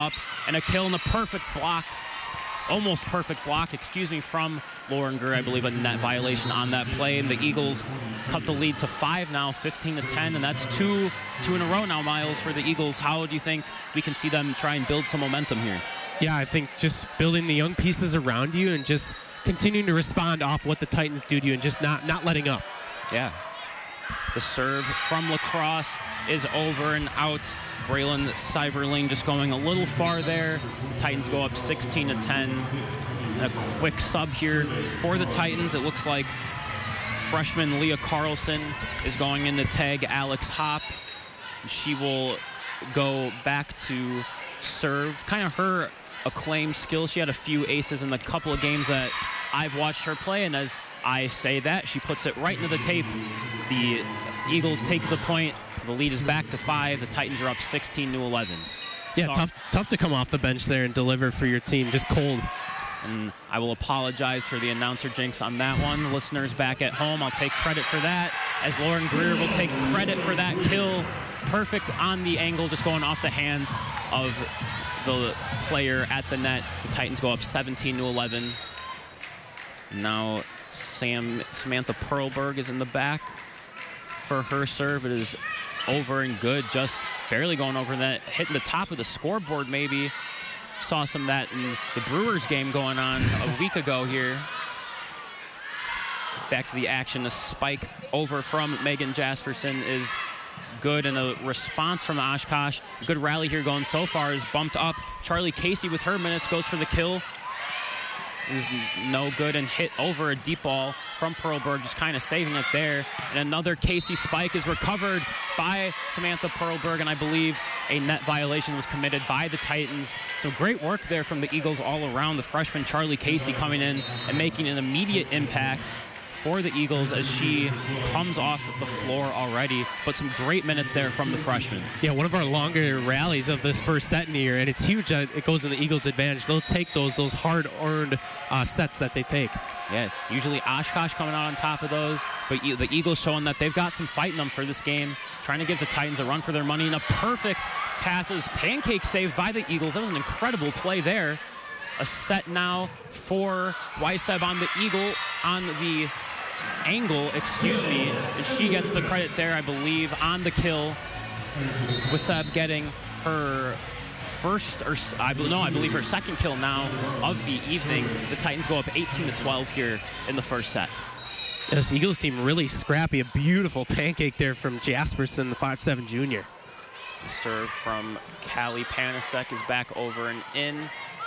up, and a kill in the perfect block, almost perfect block, from Lauren Greer. I believe a net violation on that play, and the Eagles cut the lead to 5 now, 15-10, and that's two in a row now, Miles, for the Eagles. How do you think we can see them try and build some momentum here? Yeah, I think just building the young pieces around you and just continuing to respond off what the Titans do to you and just not letting up. Yeah. The serve from Lacrosse is over and out. Braylon Seiberling just going a little far there. The Titans go up 16-10. A quick sub here for the Titans. It looks like freshman Leah Carlson is going in to tag Alex Hopp. She will go back to serve. Kind of her acclaimed skill. She had a few aces in the couple of games that I've watched her play, and as I say that, she puts it right into the tape. The Eagles take the point. The lead is back to 5. The Titans are up 16-11. Yeah, tough to come off the bench there and deliver for your team. Just cold. And I will apologize for the announcer jinx on that one. Listeners back at home, I'll take credit for that, as Lauren Greer will take credit for that kill. Perfect on the angle, just going off the hands of the player at the net. The Titans go up 17-11. Now Samantha Perlberg is in the back for her serve. It is over and good, just barely going over that, hitting the top of the scoreboard maybe. Saw some of that in the Brewers game going on a week ago here. Back to the action. The spike over from Megan Jasperson is good, and a response from Oshkosh. Good rally here going so far is bumped up. Charlie Casey with her minutes goes for the kill. Is no good and hit over a deep ball from Perlberg, just kind of saving it there. And another Casey spike is recovered by Samantha Perlberg, and I believe a net violation was committed by the Titans. So great work there from the Eagles all around. The freshman Charlie Casey coming in and making an immediate impact for the Eagles as she comes off the floor already, but some great minutes there from the freshman. Yeah, one of our longer rallies of this first set in the year, and it's huge. It goes in the Eagles' advantage. They'll take those hard-earned sets that they take. Yeah, usually Oshkosh coming out on top of those, but the Eagles showing that they've got some fight in them for this game, trying to give the Titans a run for their money, and a perfect passes, pancake saved by the Eagles. That was an incredible play there. A set now for Weisseb on the angle, and she gets the credit there, I believe, on the kill. Weisseb getting her I believe her second kill now of the evening. The Titans go up 18-12 here in the first set. This Eagles team really scrappy. A beautiful pancake there from Jasperson, the 5'7" junior. The serve from Callie Panasek is back over and in.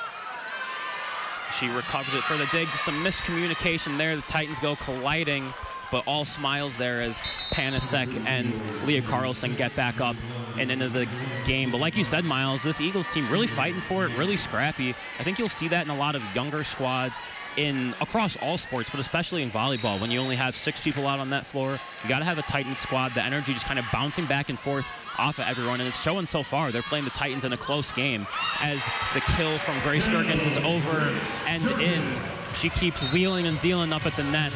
She recovers it for the dig. Just a miscommunication there. The Titans go colliding, but all smiles there as Panasek and Leah Carlson get back up and into the game. But like you said, Miles, this Eagles team really fighting for it, really scrappy. I think you'll see that in a lot of younger squads across all sports, but especially in volleyball. When you only have 6 people out on that floor, you got to have a tight-knit squad. The energy just kind of bouncing back and forth off of everyone, and it's showing so far. They're playing the Titans in a close game as the kill from Grace Jurgens is over and in. She keeps wheeling and dealing up at the net.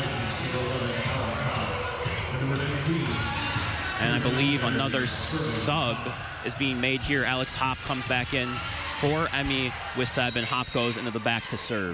And I believe another sub is being made here. Alex Hopp comes back in for Emmy Weisseb, and Hopp goes into the back to serve.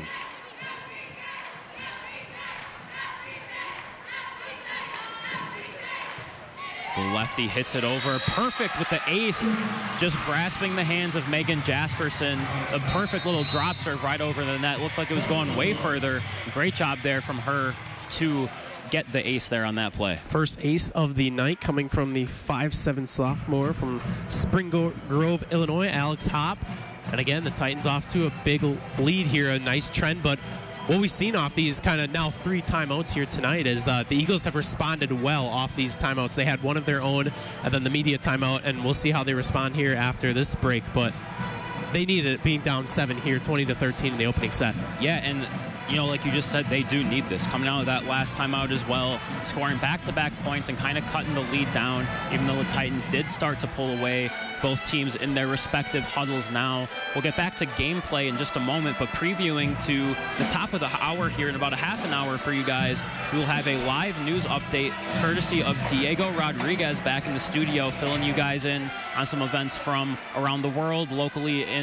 The lefty hits it over. Perfect with the ace, just grasping the hands of Megan Jasperson. A perfect little drop serve right over the net. Looked like it was going way further. Great job there from her to get the ace there on that play. First ace of the night coming from the 5'7" sophomore from Spring Grove, Illinois, Alex Hopp. And again, the Titans off to a big lead here, a nice trend, but what we've seen off these kind of now 3 timeouts here tonight is the Eagles have responded well off these timeouts. They had one of their own and then the media timeout, and we'll see how they respond here after this break. But they needed it, being down 7 here, 20-13 in the opening set. Yeah, and like you just said, they do need this. Coming out of that last time out as well, scoring back-to-back points and kind of cutting the lead down, even though the Titans did start to pull away. Both teams in their respective huddles now. We'll get back to gameplay in just a moment, but previewing to the top of the hour here in about a half an hour for you guys, we will have a live news update courtesy of Diego Rodriguez back in the studio, filling you guys in on some events from around the world, locally in